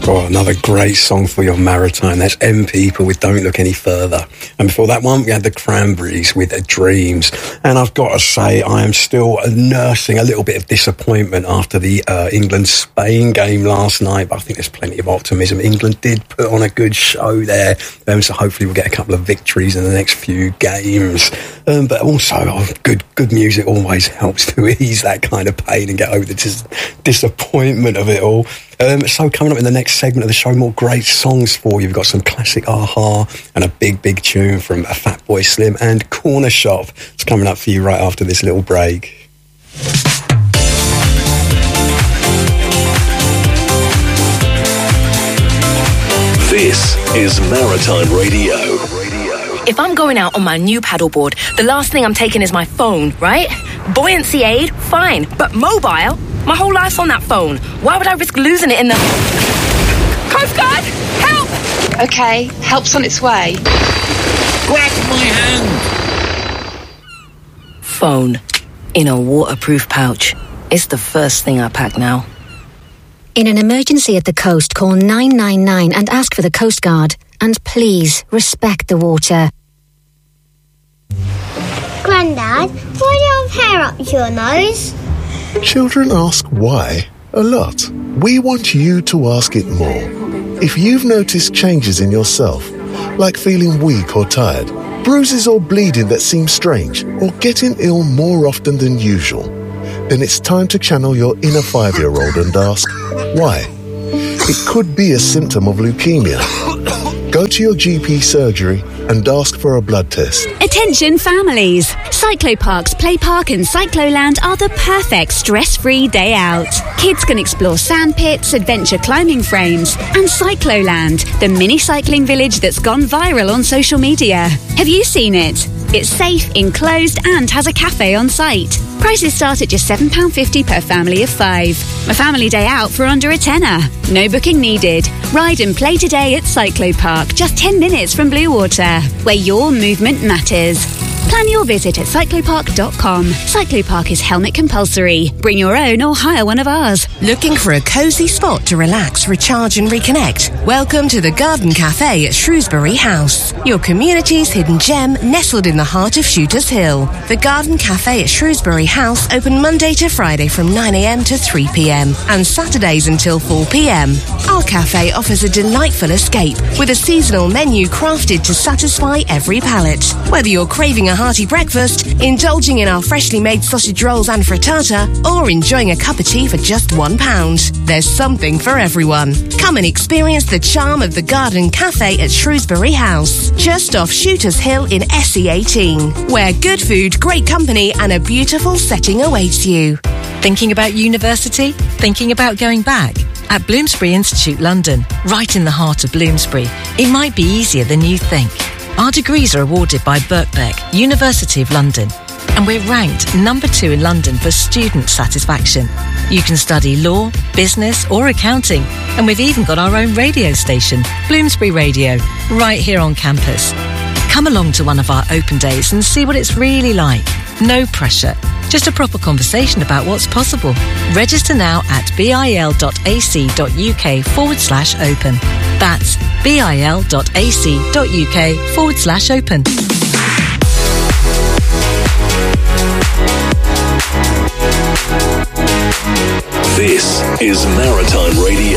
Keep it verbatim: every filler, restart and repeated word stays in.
got another great song for your maritime. That's M People with Don't Look Any Further. And before that one, we had the Cranberries with Dreams. And I've got to say, I am still nursing a little bit of disappointment after the uh, England-Spain game last night. But I think there's plenty of optimism. England did put on a good show there. Um, so hopefully we'll get a couple of victories in the next few games. Um, but also, oh, good good music always helps to ease that kind of pain and get over the dis- disappointment of it all. Um, so coming up in the next segment of the show, more great songs for you. We've got some classic a-ha and a big, big tune from Fatboy Slim and Corner Shop. It's coming up for you right after this little break. This is Maritime Radio. If I'm going out on my new paddleboard, the last thing I'm taking is my phone, right? Buoyancy aid, fine. But mobile? My whole life's on that phone. Why would I risk losing it in the... Coast Guard! Help! Okay, help's on its way. Grab my hand! Phone. In a waterproof pouch. It's the first thing I pack now. In an emergency at the coast, call nine nine nine and ask for the Coast Guard. And please, respect the water. Grandad, why do you have hair up your nose? Children ask why a lot. We want you to ask it more. If you've noticed changes in yourself, like feeling weak or tired, bruises or bleeding that seem strange, or getting ill more often than usual, then it's time to channel your inner five-year-old and ask, why? It could be a symptom of leukemia. Go to your G P surgery and ask for a blood test. Attention families! Cycloparks Play Park and Cycloland are the perfect stress-free day out. Kids can explore sand pits, adventure climbing frames, and Cycloland, the mini cycling village that's gone viral on social media. Have you seen it? It's safe, enclosed, and has a cafe on site. Prices start at just seven pounds fifty per family of five. A family day out for under a tenner. No booking needed. Ride and play today at Cyclopark, just ten minutes from Bluewater, where your movement matters. Plan your visit at cyclopark dot com. Cyclopark is helmet compulsory. Bring your own or hire one of ours. Looking for a cosy spot to relax, recharge and reconnect? Welcome to the Garden Cafe at Shrewsbury House, your community's hidden gem nestled in the heart of Shooters Hill. The Garden Cafe at Shrewsbury House open Monday to Friday from nine a m to three p m and Saturdays until four p m. Our cafe offers a delightful escape with a seasonal menu crafted to satisfy every palate. Whether you're craving a hearty breakfast, indulging in our freshly made sausage rolls and frittata, or enjoying a cup of tea for just one pound. There's something for everyone. Come and experience the charm of the Garden Cafe at Shrewsbury House, just off Shooters Hill in S E eighteen, where good food, great company and a beautiful setting awaits you. Thinking about university? Thinking about going back? At Bloomsbury Institute London, right in the heart of Bloomsbury, it might be easier than you think. Our degrees are awarded by Birkbeck, University of London, and we're ranked number two in London for student satisfaction. You can study law, business or accounting, and we've even got our own radio station, Bloomsbury Radio, right here on campus. Come along to one of our open days and see what it's really like. No pressure, just a proper conversation about what's possible. Register now at bil.ac.uk forward slash open. That's bil.ac.uk forward slash open. This is Maritime Radio.